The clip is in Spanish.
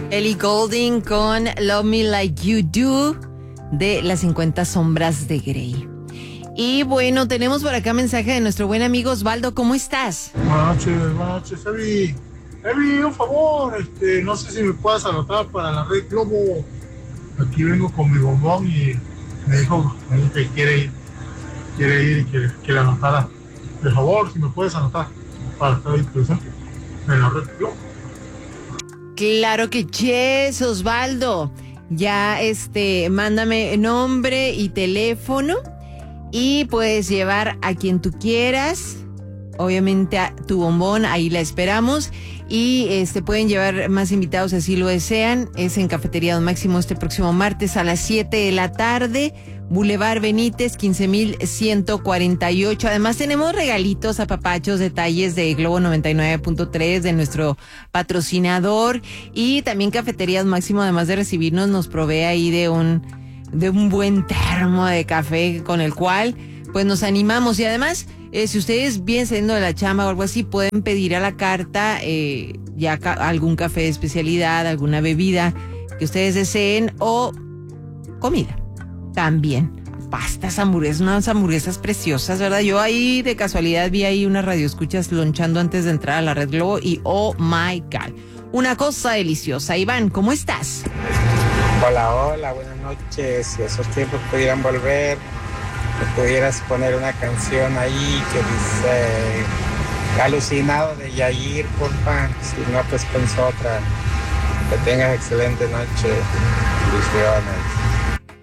Ellie Goulding con Love Me Like You Do de las 50 sombras de Grey. Y bueno, tenemos por acá mensaje de nuestro buen amigo Osvaldo. ¿Cómo estás? Buenas noches, Evi. Evi, un favor, no sé si me puedes anotar para la Red Globo. Aquí vengo con mi bombón y me dijo que quiere ir y que la anotara. Por favor, si me puedes anotar para estar ahí presente en la Red Globo. Claro que yes, Osvaldo. Ya, mándame nombre y teléfono y puedes llevar a quien tú quieras. Obviamente a tu bombón, ahí la esperamos. Y pueden llevar más invitados si así lo desean. Es en Cafetería Don Máximo este próximo martes a las 7 de la tarde. Boulevard Benítez, 15,148. Además tenemos regalitos, apapachos, detalles de Globo 99.3, de nuestro patrocinador. Y también Cafetería Don Máximo, además de recibirnos, nos provee ahí de un buen termo de café con el cual pues nos animamos. Y además, si ustedes vienen saliendo de la chamba o algo así, pueden pedir a la carta algún café de especialidad, alguna bebida que ustedes deseen o comida. También pastas, hamburguesas, unas hamburguesas preciosas, ¿verdad? Yo ahí de casualidad vi ahí unas radioescuchas lonchando antes de entrar a la Red Globo y oh my God, una cosa deliciosa. Iván, ¿cómo estás? Hola, buenas noches. Si esos tiempos pudieran volver, me pudieras poner una canción ahí que dice Alucinado de Yair, porfa. Si no, pues pensó otra. Que tengas excelente noche. Bendiciones.